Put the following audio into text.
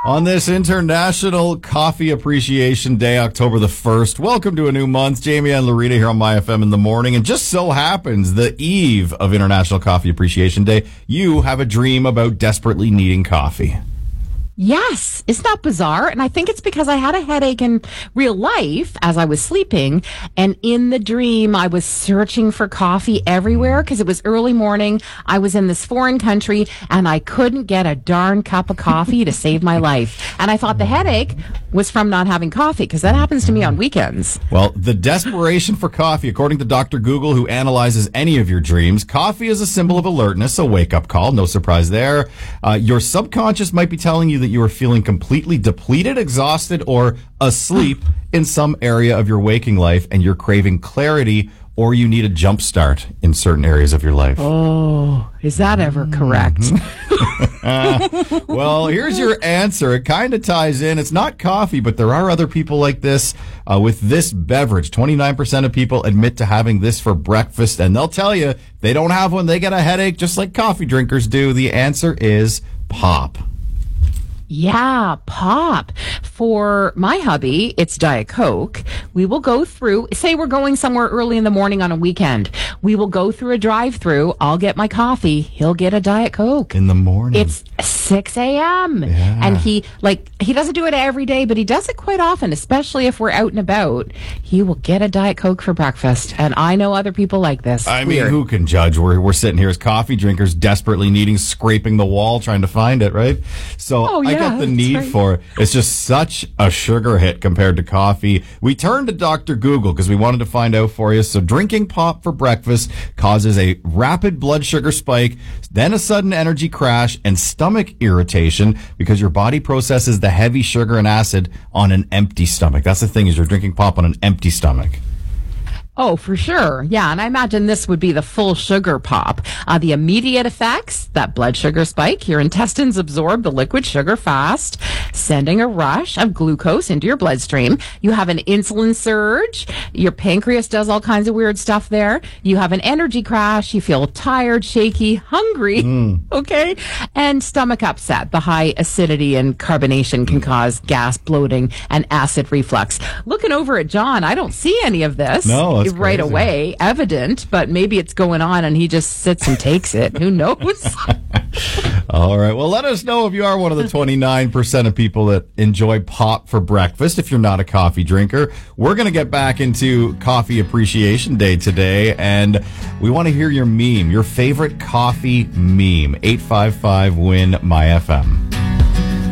On this International Coffee Appreciation Day, October the 1st, welcome to a new month. Jamie and Loretta here on My FM in the morning. And just so happens, the eve of International Coffee Appreciation Day, you have a dream about desperately needing coffee. Yes. Isn't that bizarre? And I think it's because I had a headache in real life as I was sleeping. And in the dream, I was searching for coffee everywhere because it was early morning. I was in this foreign country and I couldn't get a darn cup of coffee to save my life. And I thought the headache was from not having coffee because that happens to me on weekends. Well, the desperation for coffee, according to Dr. Google, who analyzes any of your dreams, coffee is a symbol of alertness, a wake-up call. No surprise there. Your subconscious might be telling you that you are feeling completely depleted, exhausted, or asleep in some area of your waking life, and you're craving clarity, or you need a jump start in certain areas of your life. Oh, is that ever correct? Well, here's your answer. It kind of ties in. It's not coffee, but there are other people like this with this beverage. 29% of people admit to having this for breakfast, and they'll tell you they don't have one. They get a headache just like coffee drinkers do. The answer is pop. Yeah, pop. For my hubby, it's Diet Coke. We will go through, say we're going somewhere early in the morning on a weekend. We will go through a drive-through. I'll get my coffee. He'll get a Diet Coke. In the morning. It's 6 a.m. Yeah. And he doesn't do it every day, but he does it quite often, especially if we're out and about. He will get a Diet Coke for breakfast. And I know other people like this. I mean, who can judge? We're sitting here as coffee drinkers, desperately needing, scraping the wall, trying to find it, right? So I get the need for it. It's just such a sugar hit compared to coffee. We turned to Dr. Google because we wanted to find out for you. So drinking pop for breakfast causes a rapid blood sugar spike, then a sudden energy crash, and stomach irritation because your body processes the heavy sugar and acid on an empty stomach. That's the thing, is you're drinking pop on an empty stomach. Oh, for sure. Yeah, and I imagine this would be the full sugar pop. The immediate effects, that blood sugar spike, your intestines absorb the liquid sugar fast, sending a rush of glucose into your bloodstream. You have an insulin surge. Your pancreas does all kinds of weird stuff there. You have an energy crash. You feel tired, shaky, hungry, okay? And stomach upset. The high acidity and carbonation can cause gas, bloating, and acid reflux. Looking over at John, I don't see any of this. No, that's right crazy. away, evident, but maybe it's going on and he just sits and takes it. Who knows? All right. Well, let us know if you are one of the 29% of people that enjoy pop for breakfast. If you're not a coffee drinker, we're going to get back into Coffee Appreciation Day today, and we want to hear your meme, your favorite coffee meme. 855-WIN-MY-FM.